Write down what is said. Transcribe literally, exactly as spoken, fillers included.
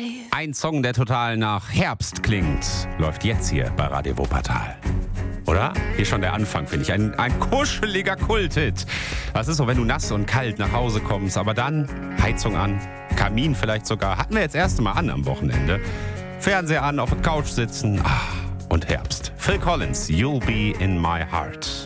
Ein Song, der total nach Herbst klingt, läuft jetzt hier bei Radio Wuppertal. Oder? Hier schon der Anfang, finde ich. Ein, ein kuscheliger Kulthit. Was ist so, wenn du nass und kalt nach Hause kommst, aber dann Heizung an, Kamin vielleicht sogar. Hatten wir jetzt das erste Mal an am Wochenende. Fernseher an, auf der Couch sitzen. Ah, und Herbst. Phil Collins, You'll Be in My Heart.